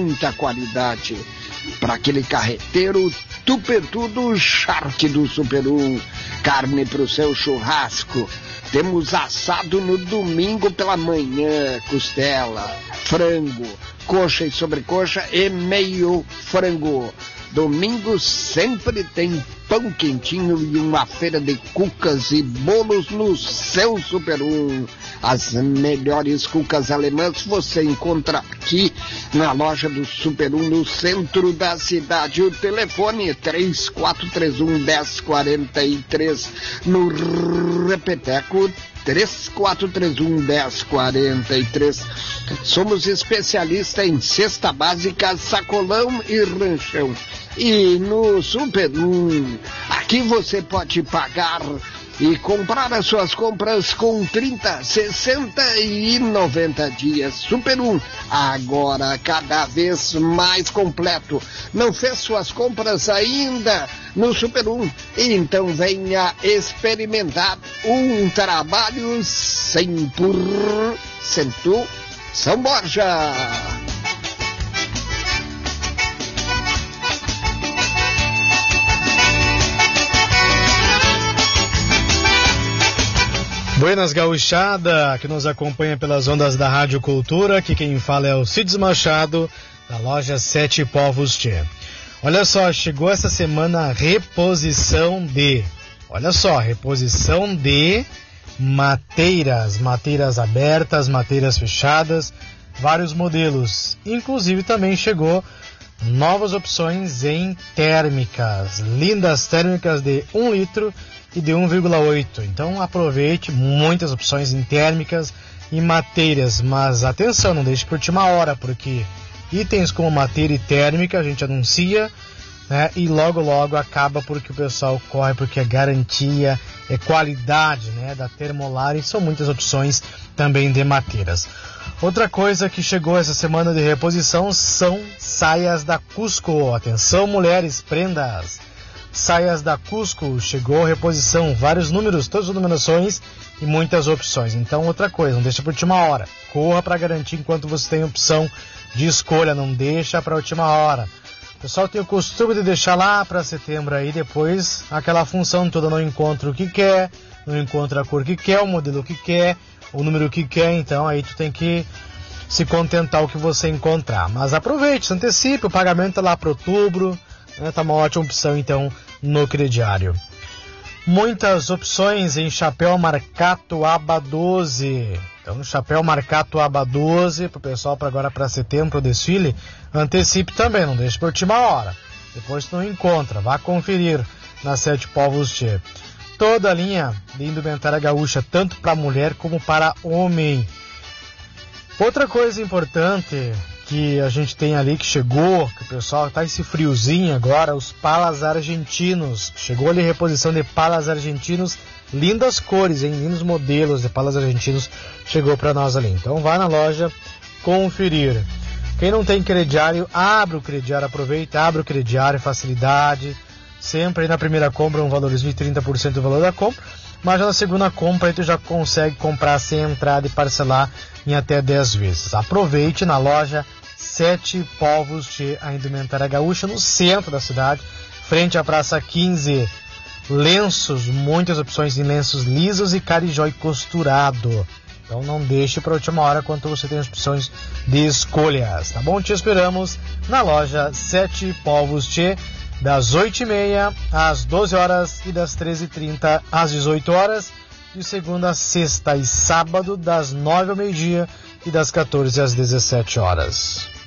muita qualidade. Para aquele carreteiro, tupetudo charque do Super 1. Carne para o seu churrasco. Temos assado no domingo pela manhã, costela, frango, coxa e sobrecoxa e meio frango. Domingo sempre tem pão quentinho e uma feira de cucas e bolos no seu Super 1. As melhores cucas alemãs você encontra aqui na loja do Super 1 no centro da cidade. O telefone é 3431-1043 no Repeteco 3431-1043. Somos especialistas em cesta básica, sacolão e ranchão. E no Super 1, aqui você pode pagar e comprar as suas compras com 30, 60 e 90 dias. Super 1, agora cada vez mais completo. Não fez suas compras ainda no Super 1? Então venha experimentar um trabalho 100% São Borja. Buenas gauchada, que nos acompanha pelas ondas da Rádio Cultura. Aqui quem fala é o Cides Machado, da loja Sete Povos Tchê. Olha só, chegou essa semana a reposição de mateiras abertas, mateiras fechadas, vários modelos. Inclusive também chegou novas opções em térmicas, lindas térmicas de 1 litro e de 1,8. Então aproveite, muitas opções em térmicas e mateiras, mas atenção, não deixe por última hora, porque itens como madeira e térmica a gente anuncia, né, e logo acaba porque o pessoal corre, porque é garantia, é qualidade, né, da Termolar, e são muitas opções também de mateiras. Outra coisa que chegou essa semana de reposição são saias da Cusco. Atenção, mulheres, prendas. Saias da Cusco, chegou reposição, vários números, todas as numerações e muitas opções. Então outra coisa, não deixa para última hora, corra para garantir enquanto você tem opção de escolha, não deixa para última hora. O pessoal tem o costume de deixar lá para setembro, aí depois aquela função toda, não encontra o que quer, não encontra a cor que quer, o modelo que quer, o número que quer, então aí tu tem que se contentar o que você encontrar. Mas aproveite, se antecipe, o pagamento lá para outubro, né, tá uma ótima opção então no crediário. Muitas opções em chapéu marcato aba 12. Então chapéu marcato aba 12 pro pessoal para agora para setembro, o desfile. Antecipe também, não deixe por última hora. Depois tu não encontra, vá conferir na Sete Povos Tchê. Toda a linha de indumentária gaúcha, tanto para mulher como para homem. Outra coisa importante que a gente tem ali, que chegou, que o pessoal tá esse friozinho agora, os palas argentinos. Chegou ali reposição de palas argentinos, lindas cores, hein? Lindos modelos de palas argentinos chegou para nós ali. Então vai na loja conferir. Quem não tem crediário, abre o crediário, aproveita, abre o crediário, facilidade. Sempre aí na primeira compra um valorzinho de 30% do valor da compra, mas já na segunda compra aí tu já consegue comprar sem entrada e parcelar em até 10 vezes. Aproveite na loja Sete Povos Tchê, a indumentária gaúcha, no centro da cidade, frente à Praça 15. Lenços, muitas opções em lenços lisos e carijó e costurado. Então não deixe para a última hora quanto você tem as opções de escolhas, tá bom? Te esperamos na loja Sete Povos Tchê, das 8h30 às 12 horas e das 13h30 às 18 horas, de segunda a sexta e sábado, das 9 ao meio-dia e das 14 às 17 horas.